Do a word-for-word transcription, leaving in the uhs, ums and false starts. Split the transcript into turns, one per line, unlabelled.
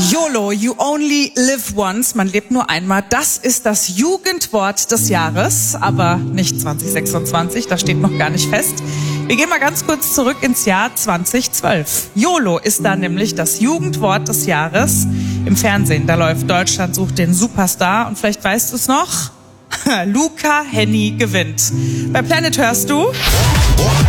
YOLO, you only live once, man lebt nur einmal, das ist das Jugendwort des Jahres, aber nicht zwanzig sechsundzwanzig, das steht noch gar nicht fest. Wir gehen mal ganz kurz zurück ins Jahr zweitausendzwölf. YOLO ist da nämlich das Jugendwort des Jahres im Fernsehen. Da läuft Deutschland sucht den Superstar und vielleicht weißt du es noch, Luca Hänni gewinnt. Bei Planet hörst du